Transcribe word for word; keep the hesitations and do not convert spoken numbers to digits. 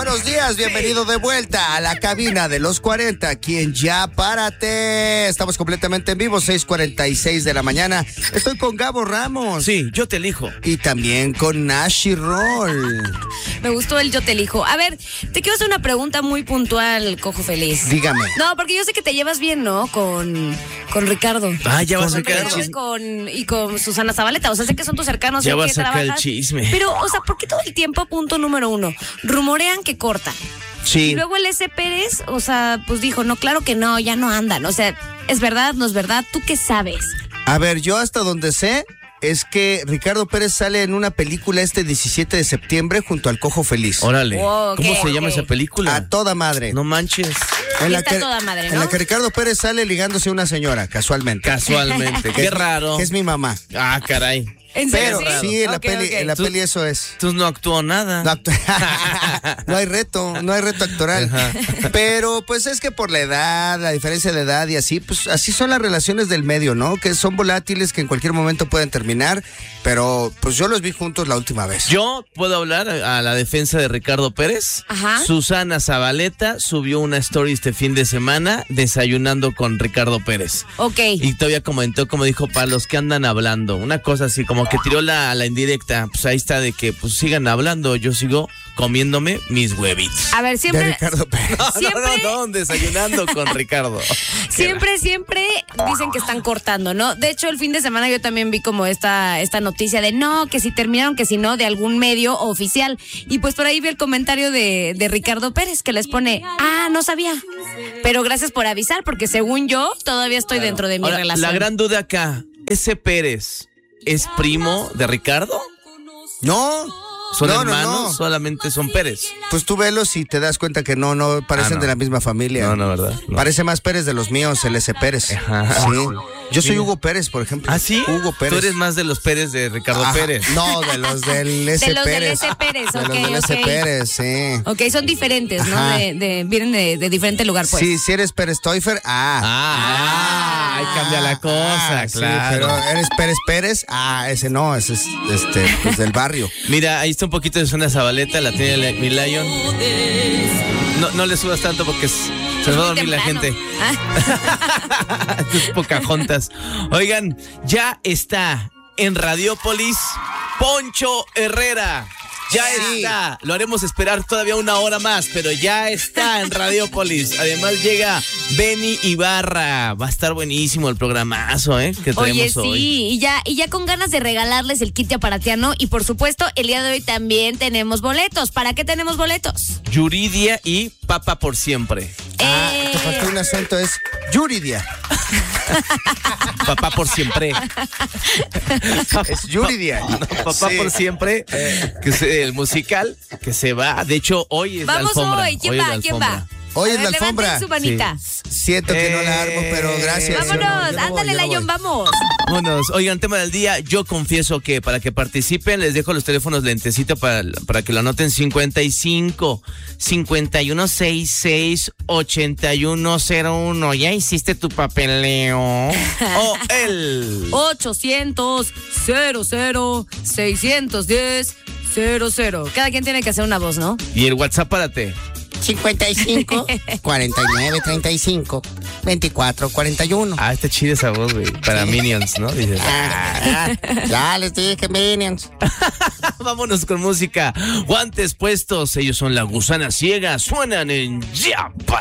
buenos días, bienvenido de vuelta a la cabina de los cuarenta, aquí en Ya Párate. Estamos completamente en vivo, seis cuarenta y seis de la mañana. Estoy con Gabo Ramos. Sí, yo te elijo. Y también con Nashi Roll. Me gustó el yo te elijo. A ver, te quiero hacer una pregunta muy puntual, Cojo Feliz. Dígame. No, porque yo sé que te llevas bien, ¿no? Con, con Ricardo. Ah, ya vas a Con sacar el Ricardo y chisme. con, y con Susana Zabaleta. O sea, sé que son tus cercanos. Ya sé vas que a sacar el trabajas. chisme. Pero, o sea, ¿por qué todo el tiempo, punto número uno, rumorean que cortan? Sí. Y luego el S. Pérez, o sea, pues dijo, no, claro que no, ya no andan. O sea, ¿es verdad, no es verdad? ¿Tú qué sabes? A ver, yo hasta donde sé es que Ricardo Pérez sale en una película este diecisiete de septiembre junto al Cojo Feliz. Órale. Oh, ok, ¿Cómo se llama ok. esa película? A toda madre. No manches. En Y la está que, toda madre, en ¿no? la que Ricardo Pérez sale ligándose a una señora, casualmente. Casualmente. Que Qué es- raro. Que es mi mamá. Ah, caray. ¿En Pero serio? sí, en la Ok, peli, ok. en la Tú- peli eso es. Tú no actuó nada. No, actu- no hay reto, no hay reto actoral. Ajá. Pero pues es que por la edad, la diferencia de edad y así, pues así son las relaciones del medio, ¿no? Que son volátiles, que en cualquier momento pueden terminar, pero pues yo los vi juntos la última vez. Yo puedo hablar a la defensa de Ricardo Pérez. Ajá. Susana Zabaleta subió una story este fin de semana desayunando con Ricardo Pérez. Ok. Y todavía comentó, como dijo, para los que andan hablando, una cosa así, como que tiró la, la indirecta, pues ahí está de que pues sigan hablando, yo sigo comiéndome mis huevitos. A ver, De siempre... Ricardo Pérez. No, siempre- no, no, desayunando con Ricardo. Siempre, siempre dicen que están cortando, ¿no? De hecho, el fin de semana yo también vi como esta, esta noticia de no, que si terminaron, que si no, de algún medio oficial. Y pues por ahí vi el comentario de, de Ricardo Pérez que les pone, ah, no sabía. Pero gracias por avisar, porque según yo, todavía estoy dentro de mi Ahora, relación. la gran duda acá, ¿ese Pérez es primo de Ricardo? No. ¿Son no, no, hermanos? no. Solamente son Pérez. Pues tú velos y te das cuenta que no, no parecen Ah, no. de la misma familia. No, no, ¿verdad? No. Parece más Pérez de los míos, el S. Pérez. Ajá. Sí. Yo soy Mira. Hugo Pérez, por ejemplo. ¿Ah, sí? Hugo Pérez. Tú eres más de los Pérez de Ricardo Ajá. Pérez. No, de los del S. De los del Pérez. S. Pérez, De ok, los del S. ok. Pérez, sí. Ok, son diferentes, ¿no? Ajá. De, de- vienen de, de diferente lugar, pues. Sí, si eres Pérez Toifer, ah. Ah, ahí cambia la cosa, Ah, sí, claro. pero eres Pérez Pérez, ah, ese no, ese es este, pues del barrio. Mira, ahí está un poquito de Susana Zabaleta, la tiene la- mi Lion. No, no le subas tanto porque es- se nos va a dormir la Temprano. gente. Ah. Tus Pocahontas. Oigan, ya está en Radiópolis Poncho Herrera. Ya Sí. está. Lo haremos esperar todavía una hora más, pero ya está en Radiópolis. Además llega Benny Ibarra. Va a estar buenísimo el programazo, ¿eh? Que Oye, traemos sí, hoy. y ya, y ya con ganas de regalarles el kit aparatiano. Y por supuesto, el día de hoy también tenemos boletos. ¿Para qué tenemos boletos? Yuridia y Papa por siempre. Ah, Eh, te faltó un acento, es Yuridia. Papá por siempre. Es Yuridia. Papá Sí. por siempre. Que es el musical que se va. De hecho, hoy es Vamos la alfombra. hoy. ¿Quién Hoy es va? la ¿Quién alfombra. va? Hoy A es ver, la alfombra. levanten su manita. Siento que no la armo, pero gracias. Yo no- Vámonos, yo no voy, ándale, yo no Lion, voy. vamos. Vámonos. Oigan, tema del día. Yo confieso que para que participen, les dejo los teléfonos lentecito para, para que lo anoten: cincuenta y cinco, cincuenta y uno, sesenta y seis, ochenta y uno cero uno. ¿Ya hiciste tu papeleo? O el. ochocientos, cero cero, seiscientos diez, cero cero. Cada quien tiene que hacer una voz, ¿no? Y el WhatsApp, párate. cincuenta y cinco, cuarenta y nueve, treinta y cinco, veinticuatro, cuarenta y uno. Ah, está chida esa voz, güey. Para Minions, ¿no? Dices. Ah, ya les dije, Minions. Vámonos con música. Guantes puestos. Ellos son la Gusana Ciega. Suenan en Ya.